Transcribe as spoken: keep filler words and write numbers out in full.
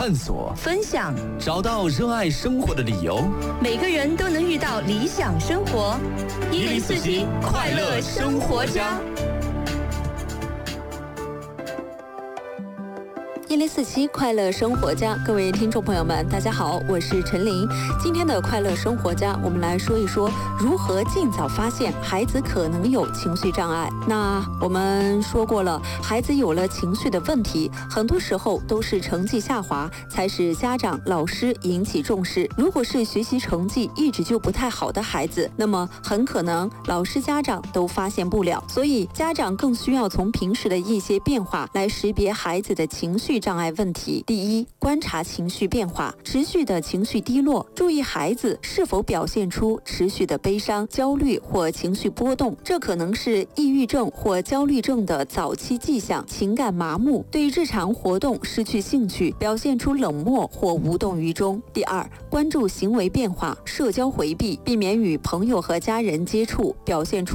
探索、 分享， 找到热爱生活的理由。 每个人都能遇到理想生活。一零四七快乐生活家。 一零四七快乐生活家，各位听众朋友们，大家好，我是陈琳。今天的快乐生活家，我们来说一说如何尽早发现孩子可能有情绪障碍。那我们说过了，孩子有了情绪的问题，很多时候都是成绩下滑才使家长、老师引起重视。如果是学习成绩一直就不太好的孩子，那么很可能老师、家长都发现不了。所以家长更需要从平时的一些变化来识别孩子的情绪障碍问题。第一，观察情绪变化，持续的情绪低落，注意孩子是否表现出持续的悲伤、焦虑或情绪波动，这可能是抑郁症或焦虑症的早期迹象。情感麻木，对日常活动失去兴趣，表现出冷漠或无动于衷。第二，关注行为变化，社交回避，避免与朋友和家人接触，表现出